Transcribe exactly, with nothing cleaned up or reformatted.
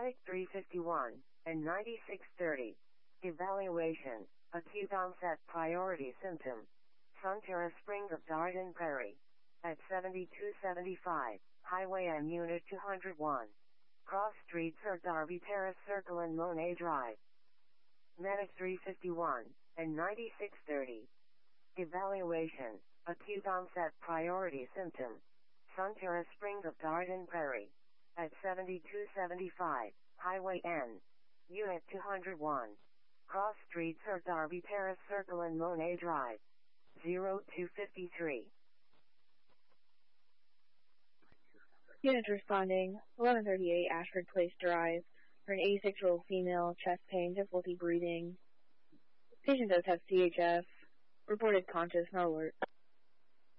Medic three fifty-one and ninety-six thirty. Evaluation. Acute onset priority symptom. Sunterra Spring of Darden Prairie. At seventy-two seventy-five, Highway M Unit two oh one. Cross Streets or Darby Terrace Circle and Monet Drive. Medic three fifty-one and ninety-six thirty. Evaluation. Acute onset priority symptom. Sunterra Spring of Darden Prairie. At seventy-two seventy-five, Highway N. Unit two oh one. Cross Streets or Darby Terrace Circle and Monet Drive. zero two fifty-three. Unit responding, eleven thirty-eight Ashford Place Drive, for an eighty-six-year-old female, chest pain, difficulty breathing. Patient does have C H F, reported conscious, no alert.